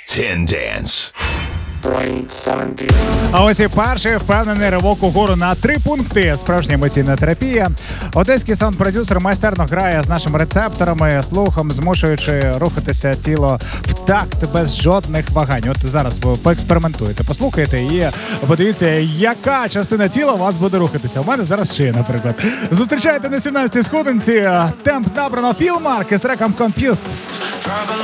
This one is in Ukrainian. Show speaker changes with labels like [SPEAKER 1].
[SPEAKER 1] Tin Dance.
[SPEAKER 2] А ось і перший впевнений ривок угору на 3 пункти. Справжня емоційна терапія. Одеський саунд-продюсер майстерно грає з нашими рецепторами, слухом, змушуючи рухатися тіло в такт без жодних вагань. От зараз ви поекспериментуєте, послухайте і подивіться, яка частина тіла у вас буде рухатися. У мене зараз шия, наприклад. Зустрічайте на 17-й сходинці темп набрано Філмарк із треком Confused.